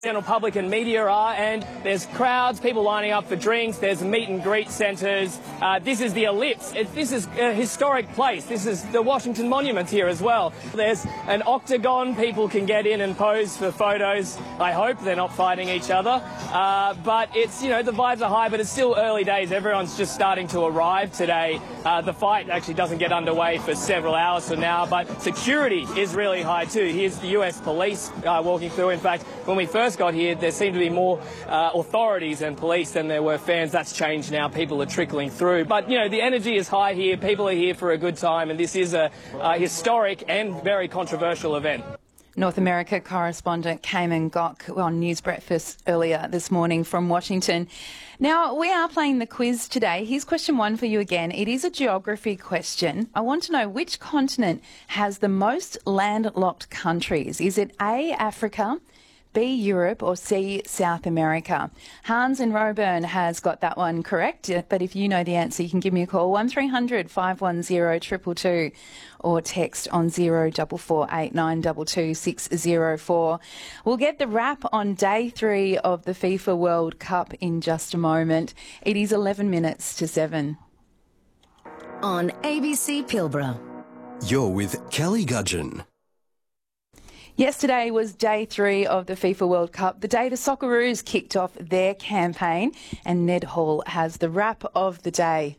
General public and media are, and there's crowds, people lining up for drinks, there's meet and greet centres. This is the Ellipse. This is a historic place. This is the Washington Monument here as well. There's an octagon, people can get in and pose for photos. I hope they're not fighting each other. But it's, you know, the vibes are high, but it's still early days. Everyone's just starting to arrive today. The fight actually doesn't get underway for several hours from now, but security is really high too. Here's the US police walking through. In fact, when we first got here, there seemed to be more authorities and police than there were fans. That's changed now. People are trickling through. But, you know, the energy is high here. People are here for a good time, and this is a historic and very controversial event. North America correspondent Cayman Gok on News Breakfast earlier this morning from Washington. Now, we are playing the quiz today. Here's question 1 for you again. It is a geography question. I want to know which continent has the most landlocked countries. Is it A, Africa, B, Europe, or C, South America? Hans in Roebourne has got that one correct, but if you know the answer, you can give me a call, 1300 510 222, or text on 0448922604. 604. We'll get the wrap on day 3 of the FIFA World Cup in just a moment. It is 11 minutes to 7. On ABC Pilbara. You're with Kelly Gudgeon. Yesterday was day 3 of the FIFA World Cup, the day the Socceroos kicked off their campaign, and Ned Hall has the wrap of the day.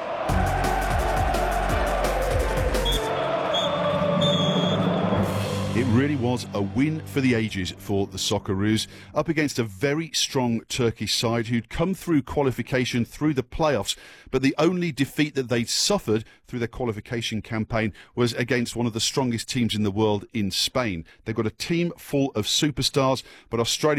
It really was a win for the ages for the Socceroos, up against a very strong Turkish side who'd come through qualification through the playoffs, but the only defeat that they'd suffered through their qualification campaign was against one of the strongest teams in the world in Spain. They've got a team full of superstars, but Australia